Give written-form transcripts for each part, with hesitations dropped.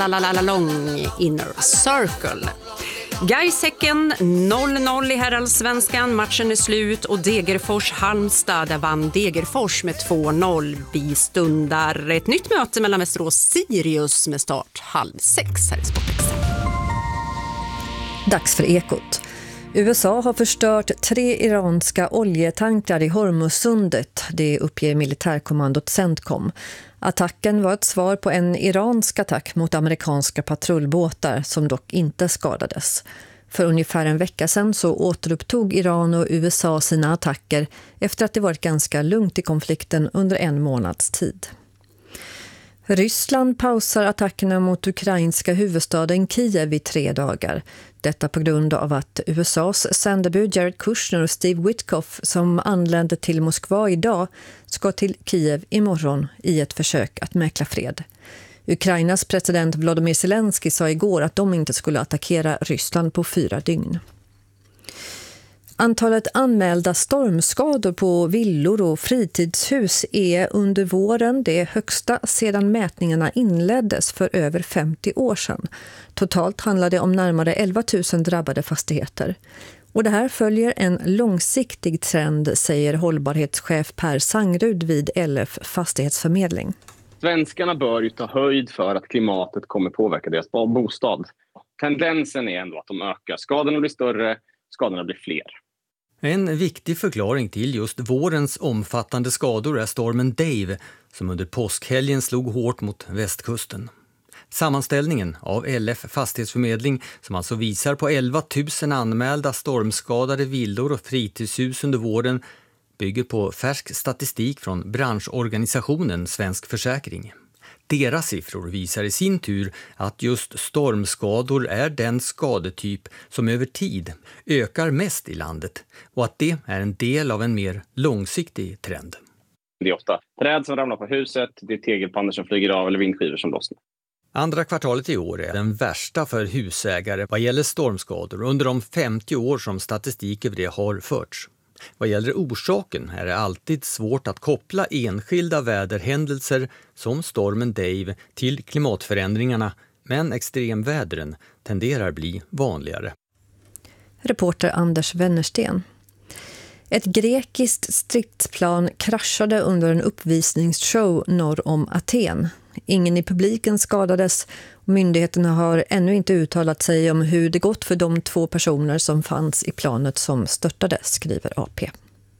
Lång Inner Circle. Gais-Häcken 0-0 i herrallsvenskan. Matchen är slut och Degerfors-Halmstad, där vann Degerfors med 2-0. Vi stundar ett nytt möte mellan Västerås-Sirius med start 5:30 här i Sportextra. Dags för Ekot. USA har förstört 3 iranska oljetankar i Hormuzsundet, det uppger militärkommandot CENTCOM. Attacken var ett svar på en iransk attack mot amerikanska patrullbåtar som dock inte skadades. För ungefär en vecka sedan så återupptog Iran och USA sina attacker efter att det varit ganska lugnt i konflikten under en månads tid. Ryssland pausar attackerna mot ukrainska huvudstaden Kiev i 3 dagar. Detta på grund av att USAs sändebud Jared Kushner och Steve Witkoff, som anlände till Moskva idag, ska till Kiev imorgon i ett försök att mäkla fred. Ukrainas president Volodymyr Zelensky sa igår att de inte skulle attackera Ryssland på 4 dygn. Antalet anmälda stormskador på villor och fritidshus är under våren det högsta sedan mätningarna inleddes för över 50 år sedan. Totalt handlar det om närmare 11 000 drabbade fastigheter. Och det här följer en långsiktig trend, säger hållbarhetschef Per Sangrud vid LF Fastighetsförmedling. Svenskarna bör ju ta höjd för att klimatet kommer påverka deras bostad. Tendensen är ändå att de ökar. Skadorna blir större, skadorna blir fler. En viktig förklaring till just vårens omfattande skador är stormen Dave, som under påskhelgen slog hårt mot västkusten. Sammanställningen av LF Fastighetsförmedling, som alltså visar på 11 000 anmälda stormskadade villor och fritidshus under våren, bygger på färsk statistik från branschorganisationen Svensk Försäkring. Deras siffror visar i sin tur att just stormskador är den skadetyp som över tid ökar mest i landet och att det är en del av en mer långsiktig trend. Det är ofta träd som ramlar på huset, det är tegelpannor som flyger av eller vindskivor som lossnar. Andra kvartalet i år är den värsta för husägare vad gäller stormskador under de 50 år som statistik över det har förts. Vad gäller orsaken är det alltid svårt att koppla enskilda väderhändelser som stormen Dave till klimatförändringarna, men extremvädren tenderar bli vanligare. Reporter Anders Wennersten. Ett grekiskt stridsplan kraschade under en uppvisningsshow norr om Aten. Ingen i publiken skadades och myndigheterna har ännu inte uttalat sig om hur det gått för de 2 personer som fanns i planet som störtade, skriver AP.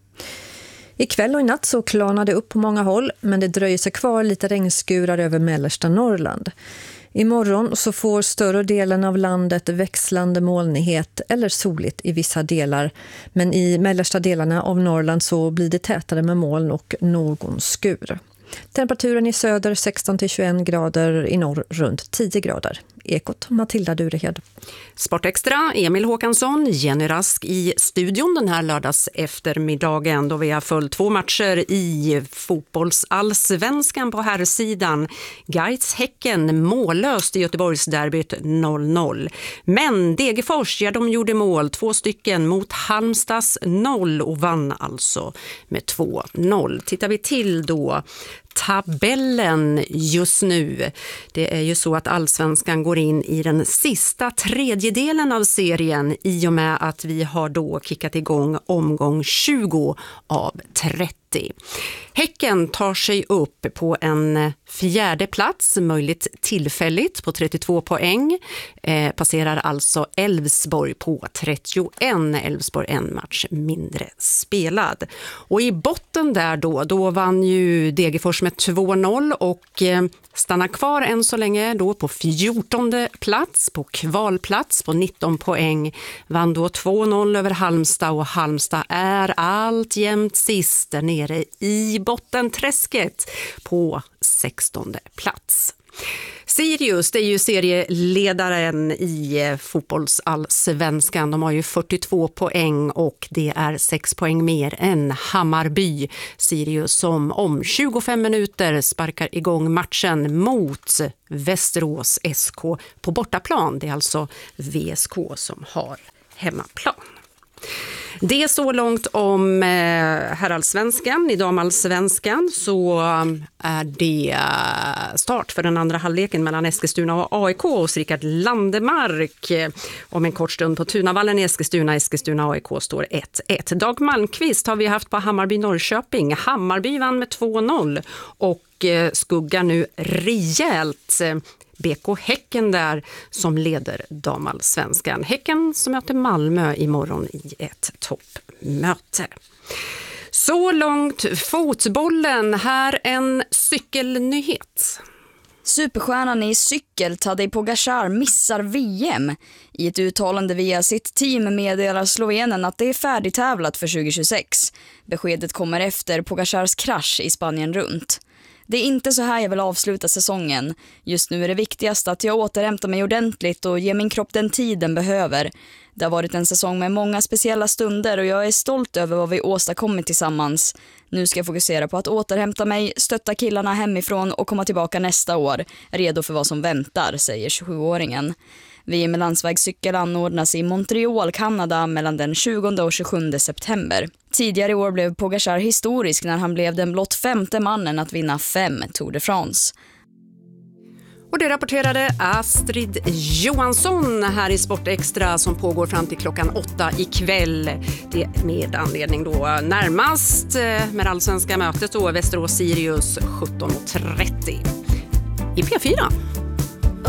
I kväll och i natt så klarnade det upp på många håll, men det dröjer sig kvar lite regnskurar över mellersta Norrland. Imorgon så får större delen av landet växlande molnighet eller soligt i vissa delar. Men i mellersta delarna av Norrland så blir det tätare med moln och någon skur. Temperaturen i söder 16-21 grader, i norr runt 10 grader. Ekot, Matilda Durehed. Sportextra, Emil Håkansson, Jenny Rask i studion den här lördags eftermiddagen då vi har följt 2 matcher i fotbollsallsvenskan på herrsidan. Gais-Häcken mållöst i Göteborgsderbyt 0-0. Men Degerfors, ja, de gjorde mål 2 stycken mot Halmstads 0 och vann alltså med 2-0. Tittar vi till då tabellen just nu. Det är ju så att allsvenskan går in i den sista tredjedelen av serien i och med att vi har då kickat igång omgång 20 av 30. Häcken tar sig upp på en 4:e plats, möjligt tillfälligt, på 32 poäng. Passerar alltså Elfsborg på 31. Elfsborg en match mindre spelad. Och i botten där då vann ju Degerfors med 2-0 och stannar kvar än så länge då på 14:e plats, på kvalplats på 19 poäng. Vann då 2-0 över Halmstad och Halmstad är alltjämt sist där nere i bottenträsket på 16:e plats. Sirius, det är ju serieledaren i fotbollsallsvenskan. De har ju 42 poäng och det är 6 poäng mer än Hammarby. Sirius som om 25 minuter sparkar igång matchen mot Västerås SK på bortaplan. Det är alltså VSK som har hemmaplan. Det är så långt om herrallsvenskan. I damallsvenskan så är det start för den andra halvleken mellan Eskilstuna och AIK hos Rickard Landemark. Om en kort stund på Tunavallen i Eskilstuna. Eskilstuna AIK står 1-1. Dag Malmqvist har vi haft på Hammarby Norrköping. Hammarby vann med 2-0 och skuggar nu rejält BK Häcken där som leder damallsvenskan. Häcken som möter Malmö imorgon i ett toppmöte. Så långt fotbollen. Här en cykelnyhet. Superstjärnan i cykel Tadej Pogačar missar VM. I ett uttalande via sitt team meddelar Slovenen att det är färdigtävlat för 2026. Beskedet kommer efter Pogačars krasch i Spanien runt. Det är inte så här jag vill avsluta säsongen. Just nu är det viktigast att jag återhämtar mig ordentligt och ger min kropp den tid den behöver. Det har varit en säsong med många speciella stunder och jag är stolt över vad vi åstadkommit tillsammans. Nu ska jag fokusera på att återhämta mig, stötta killarna hemifrån och komma tillbaka nästa år, redo för vad som väntar, säger 27-åringen. VM med landsvägscykel anordnas i Montreal, Kanada mellan den 20 och 27 september. Tidigare i år blev Pogačar historisk när han blev den blott 5:e mannen att vinna 5 Tour de France. Och det rapporterade Astrid Johansson här i Sportextra som pågår fram till klockan 8 ikväll. Det med anledning då närmast med allsvenska mötet då Västerås Sirius 17:30 i P4.